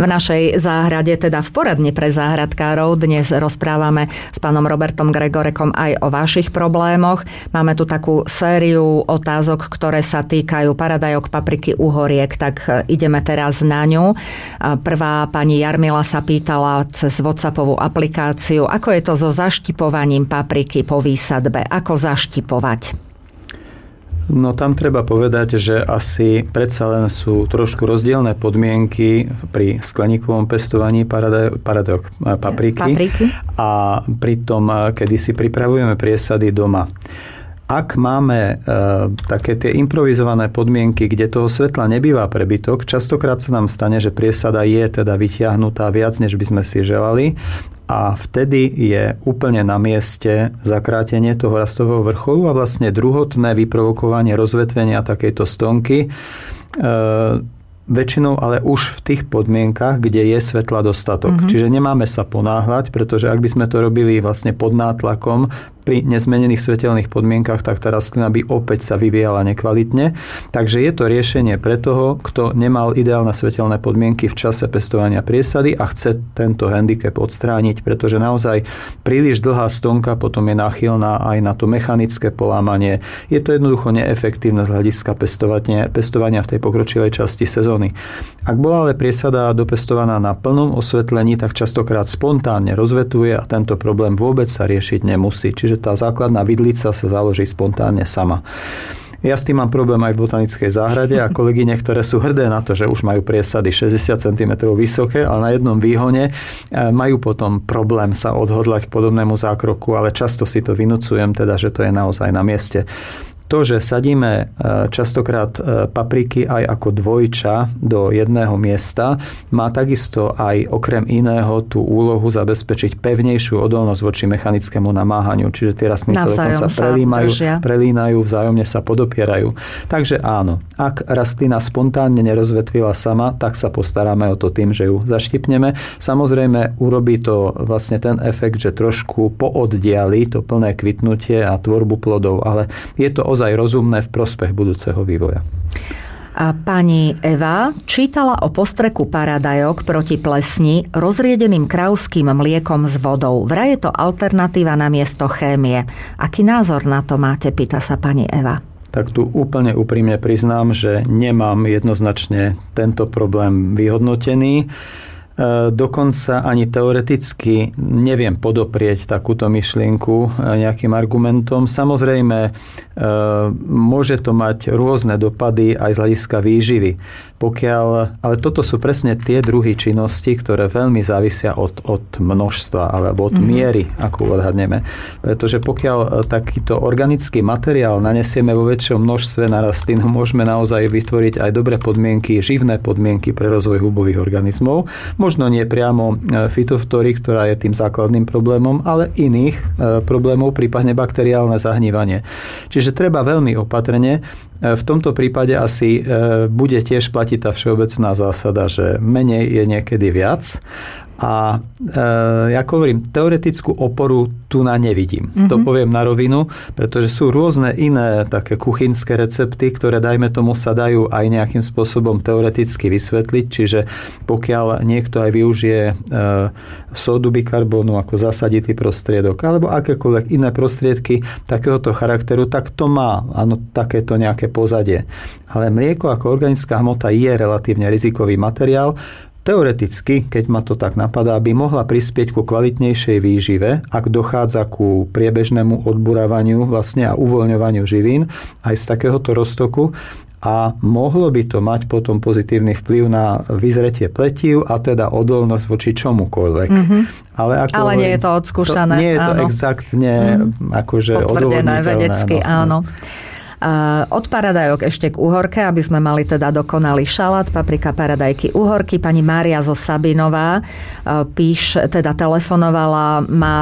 V našej záhrade, teda v poradni pre záhradkárov, dnes rozprávame s pánom Robertom Gregorekom aj o vašich problémoch. Máme tu takú sériu otázok, ktoré sa týkajú paradajok, papriky, uhoriek, tak ideme teraz na ňu. Prvá pani Jarmila sa pýtala cez WhatsAppovú aplikáciu, ako je to so zaštipovaním papriky po výsadbe, ako zaštipovať? No tam treba povedať, že asi predsa len sú trošku rozdielne podmienky pri skleníkovom pestovaní papriky a pri tom, kedy si pripravujeme priesady doma. Ak máme také tie improvizované podmienky, kde toho svetla nebýva prebytok, častokrát sa nám stane, že priesada je teda vytiahnutá viac, než by sme si želali, a vtedy je úplne na mieste zakrátenie toho rastového vrcholu a vlastne druhotné vyprovokovanie rozvetvenia takejto stonky, väčšinou ale už v tých podmienkach, kde je svetla dostatok. Čiže nemáme sa ponáhľať, pretože ak by sme to robili vlastne pod nátlakom pri nezmenených svetelných podmienkach, tak tá rastlina by opäť sa vyvíjala nekvalitne. Takže je to riešenie pre toho, kto nemal ideálne svetelné podmienky v čase pestovania priesady a chce tento handicap odstrániť, pretože naozaj príliš dlhá stonka potom je náchylná aj na to mechanické polámanie. Je to jednoducho neefektívne z hľadiska pestovania v tej pokročilej časti sezóny. Ak bola ale priesada dopestovaná na plnom osvetlení, tak častokrát spontánne rozvetuje a tento problém vôbec sa riešiť nemusí. Čiže tá základná vidlica sa založí spontánne sama. Ja s tým mám problém aj v botanickej záhrade a kolegyne, ktoré sú hrdé na to, že už majú priesady 60 cm vysoké, ale na jednom výhone majú potom problém sa odhodlať k podobnému zákroku, ale často si to vynúcujem, teda, že to je naozaj na mieste. To, že sadíme častokrát papriky aj ako dvojča do jedného miesta, má takisto aj okrem iného tú úlohu zabezpečiť pevnejšiu odolnosť voči mechanickému namáhaniu. Čiže tie rastliny sa dokonca prelínajú, vzájomne sa podopierajú. Takže áno, ak rastlina spontánne nerozvetvila sama, tak sa postaráme o to tým, že ju zaštipneme. Samozrejme, urobí to vlastne ten efekt, že trošku pooddiali to plné kvitnutie a tvorbu plodov, ale je to ozaj rozumné v prospech budúceho vývoja. A pani Eva čítala o postreku paradajok proti plesni rozriedeným kravským mliekom s vodou. Vraj je to alternatíva namiesto chémie. Aký názor na to máte, pýta sa pani Eva. Tak tu úplne úprimne priznám, že nemám jednoznačne tento problém vyhodnotený. Dokonca ani teoreticky neviem podoprieť takúto myšlienku nejakým argumentom. Samozrejme, môže to mať rôzne dopady aj z hľadiska výživy. Ale toto sú presne tie druhy činnosti, ktoré veľmi závisia od množstva alebo od miery, akú odhadneme. Pretože pokiaľ takýto organický materiál nanesieme vo väčšom množstve na rastlinu, môžeme naozaj vytvoriť aj dobré podmienky, živné podmienky pre rozvoj hubových organizmov. Možno nie priamo fytoftóry, ktorá je tým základným problémom, ale iných problémov, prípadne bakteriálne zahnívanie. Čiže treba veľmi opatrne. V tomto prípade asi bude tiež platiť tá všeobecná zásada, že menej je niekedy viac. A ja hovorím, teoretickú oporu tu na nevidím. To poviem na rovinu, pretože sú rôzne iné také kuchynské recepty, ktoré, dajme tomu, sa dajú aj nejakým spôsobom teoreticky vysvetliť. Čiže pokiaľ niekto aj využije sódu bikarbónu ako zasaditý prostriedok alebo akékoľvek iné prostriedky takéhoto charakteru, tak to má takéto nejaké pozadie. Ale mlieko ako organická hmota je relatívne rizikový materiál. Teoreticky, keď ma to tak napadá, by mohla prispieť ku kvalitnejšej výžive, ak dochádza ku priebežnému odburávaniu vlastne a uvoľňovaniu živín aj z takéhoto roztoku a mohlo by to mať potom pozitívny vplyv na vyzretie pletív a teda odolnosť voči čomukoľvek. Ale nie je to odskúšané. Nie je to exaktne akože potvrdené vedecky, áno. Od paradajok ešte k uhorke, aby sme mali teda dokonalý šalát, paprika, paradajky, uhorky. Pani Mária zo Sabinová telefonovala, má